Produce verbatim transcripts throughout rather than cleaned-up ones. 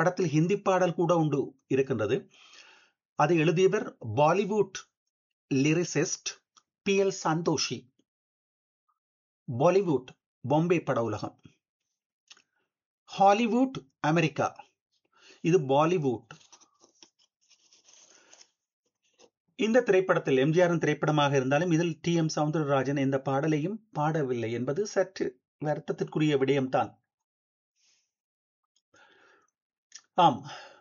படத்தில் ஹிந்தி பாடல் கூட உண்டு இருக்கின்றது. அதை எழுதியவர் Bollywood lyricist P L Santoshi. Bollywood Bombay பட உலகம், ஹாலிவுட் அமெரிக்கா, இது பாலிவுட். இந்த திரைப்படத்தில் எம்ஜிஆரின் திரைப்படமாக இருந்தாலும் இதில் டி எம் சவுந்தரராஜன் எந்த பாடலையும் பாடவில்லை என்பது சற்று வருத்தத்திற்குரிய விடயம்தான். ஆம்,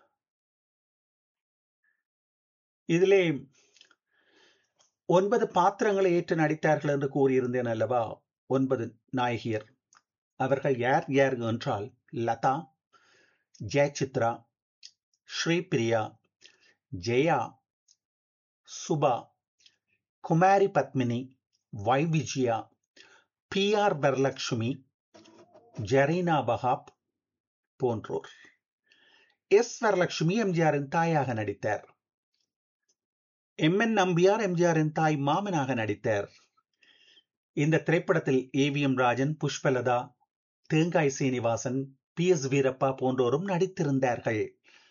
இதிலே ஒன்பது பாத்திரங்களை ஏற்று நடித்தார்கள் என்று கூறியிருந்தேன் அல்லவா? ஒன்பது நாயகியர். அவர்கள் யார் யார் என்றால் லதா, ஜெயசித்ரா, ஸ்ரீபிரியா, ஜெயா, சுபா, குமாரி பத்மினி, வை விஜயா, பி ஆர் வரலட்சுமி, ஜரீனா பஹாப் போன்றோர். எஸ் வரலட்சுமி எம்ஜிஆரின் தாயாக நடித்தார். எம் என் நம்பியார் எம்ஜிஆரின் தாய் மாமனாக நடித்தார். இந்த திரைப்படத்தில் A V M Rajan, Pushpalatha, தேங்காய் Srinivasan, B S Veerappa போன்றோரும் நடித்திருந்தார்கள்.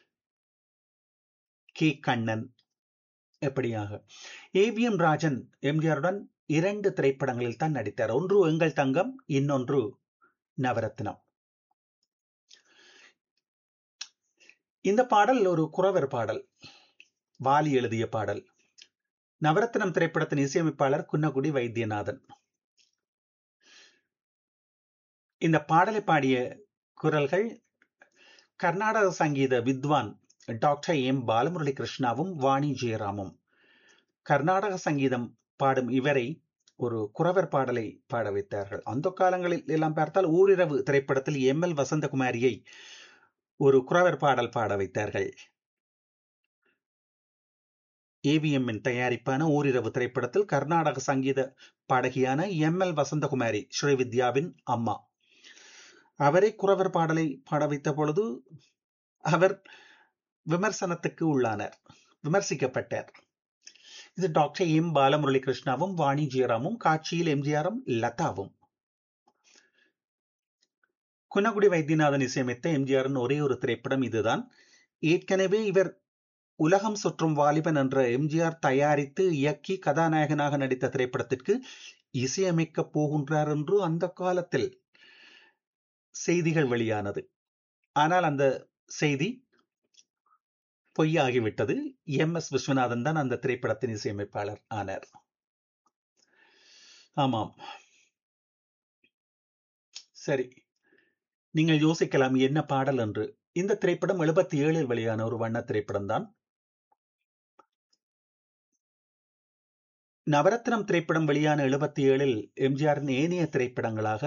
K Kannan எப்படியாக. ஏ வி எம் ராஜன் எம்ஜிஆருடன் இரண்டு திரைப்படங்களில் தான் நடித்தார். ஒன்று எங்கள் தங்கம், இன்னொன்று நவரத்னம். இந்த பாடல் ஒரு குறவர் பாடல், வாலி எழுதிய பாடல். நவரத்னம் திரைப்படத்தின் இசையமைப்பாளர் குன்னக்குடி வைத்தியநாதன். இந்த பாடலை பாடிய குரல்கள் கர்நாடக சங்கீத வித்வான் டாக்டர் எம் பாலமுரளி கிருஷ்ணாவும் வாணி ஜெயராமும். கர்நாடக சங்கீதம் பாடும் இவரை ஒரு குறவர் பாடலை பாட வைத்தார்கள். அந்த காலங்களில் எல்லாம் பார்த்தால் ஊரிரவு திரைப்படத்தில் எம் எல் வசந்தகுமாரியை ஒரு குறவர் பாடல் பாட வைத்தார்கள். ஏவிஎம் தயாரிப்பான ஓரிரவு திரைப்படத்தில் கர்நாடக சங்கீத பாடகியான எம் எல் வசந்தகுமாரி, ஸ்ரீவித்யாவின் அம்மா, அவரை குறவர் பாடலை பாட வைத்த பொழுது அவர் விமர்சனத்துக்கு உள்ளானார், விமர்சிக்கப்பட்டார். இது டாக்டர் எம் பாலமுரளி கிருஷ்ணாவும் வாணி ஜெயராமும், காட்சியில் எம்ஜிஆரும் லதாவும். குன்னக்குடி வைத்தியநாதன் இசையமைத்த எம்ஜிஆரின் ஒரே ஒரு திரைப்படம் இதுதான். ஏற்கனவே இவர் உலகம் சுற்றும் வாலிபன் என்ற எம்ஜிஆர் தயாரித்து இயக்கி கதாநாயகனாக நடித்த திரைப்படத்திற்கு இசையமைக்க போகின்றார் என்று அந்த காலத்தில் செய்திகள் வெளியானது. ஆனால் அந்த செய்தி பொய்யாகிவிட்டது. எம் எஸ் விஸ்வநாதன் தான் அந்த திரைப்படத்தின் இசையமைப்பாளர் ஆனார். ஆமாம், சரி, நீங்கள் யோசிக்கலாம் என்ன பாடல் என்று. இந்த திரைப்படம் எழுபத்தி ஏழில் வெளியான ஒரு வண்ண திரைப்படம் தான். நவரத்னம் திரைப்படம் வெளியான எழுபத்தி ஏழில் எம்ஜிஆரின் ஏனைய திரைப்படங்களாக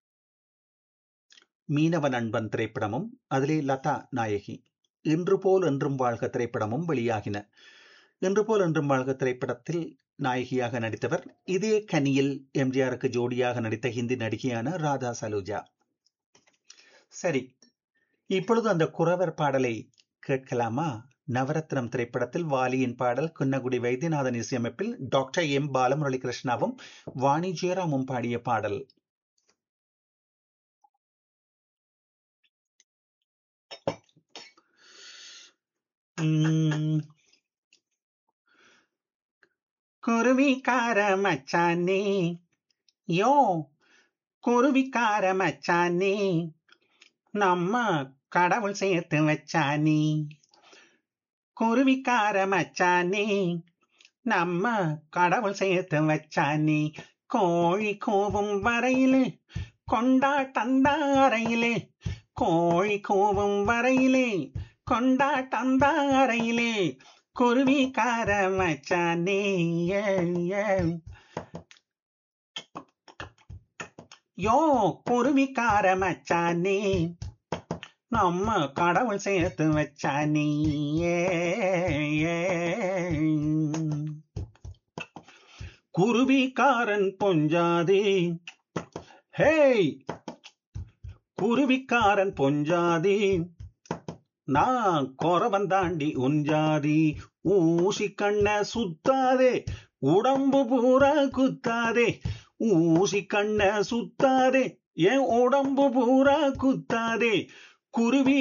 மீனவ நண்பன் திரைப்படமும், அதிலே லதா நாயகி, இன்று போல் என்றும் வாழ்க திரைப்படமும் வெளியாகின. இன்று போல் என்றும் வாழ்க திரைப்படத்தில் நாயகியாக நடித்தவர் இதே கனியில் எம்ஜிஆருக்கு ஜோடியாக நடித்த ஹிந்தி நடிகையான ராதா சலூஜா. சரி, இப்பொழுது அந்த குறவர் பாடலை கேட்கலாமா? நவரத்னம் திரைப்படத்தில் வாலியின் பாடல், குன்னக்குடி வைத்தியநாதன் இசையமைப்பில் டாக்டர் எம் பாலமுரளி கிருஷ்ணாவும் வாணி ஜெயராமும் பாடிய பாடல். குருவிக்கார மச்சானே, யோ குருவிக்கார மச்சானே, நம்ம கடவுள் சேர்த்து வச்சானே. குருவிக்கார மச்சானே, நம்ம கடவுள் சேர்த்து வச்சானே. கோழி கூவும் வரையிலே கொண்டாட்டந்தாரையிலே, கோழி கூவும் வரையிலே கொண்டாட்டந்தாரையிலே, குருவிக்கார மச்சானே. யோ குருவிக்கார மச்சானே, நம்ம கடவுள் சேர்த்து வச்சானே. குருவிக்காரன் பொஞ்சாதே, ஹேய் குருவிக்காரன் பொஞ்சாதே, நான் கொரவன் தாண்டி உஞ்சாதி. ஊசி கண்ண சுத்தாதே, உடம்பு பூரா குத்தாதே. ஊசி கண்ண சுத்தாதே, என் உடம்பு பூரா குத்தாதே. குருவி